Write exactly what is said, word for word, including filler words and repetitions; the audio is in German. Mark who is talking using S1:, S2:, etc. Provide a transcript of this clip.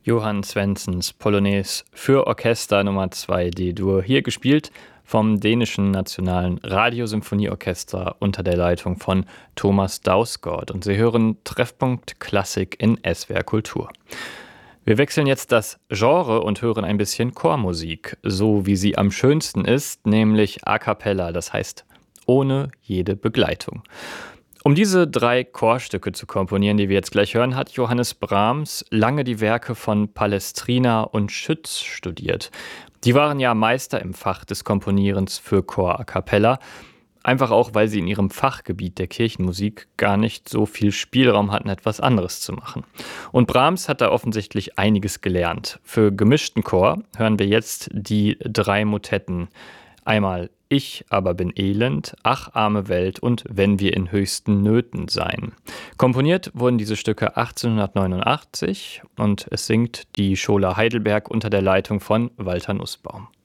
S1: Johann Svenssens Polonaise für Orchester Nummer zwei D-Dur, hier gespielt vom dänischen Nationalen Radiosymphonieorchester unter der Leitung von Thomas Dausgaard. Und Sie hören Treffpunkt Klassik in S W R Kultur. Wir wechseln jetzt das Genre und hören ein bisschen Chormusik, so wie sie am schönsten ist, nämlich a cappella, das heißt ohne jede Begleitung. Um diese drei Chorstücke zu komponieren, die wir jetzt gleich hören, hat Johannes Brahms lange die Werke von Palestrina und Schütz studiert. Die waren ja Meister im Fach des Komponierens für Chor a cappella, einfach auch, weil sie in ihrem Fachgebiet der Kirchenmusik gar nicht so viel Spielraum hatten, etwas anderes zu machen. Und Brahms hat da offensichtlich einiges gelernt. Für gemischten Chor hören wir jetzt die drei Motetten. Einmal Ich aber bin elend, Ach arme Welt und Wenn wir in höchsten Nöten sein. Komponiert wurden diese Stücke achtzehnhundertneunundachtzig und es singt die Schola Heidelberg unter der Leitung von Walter Nussbaum.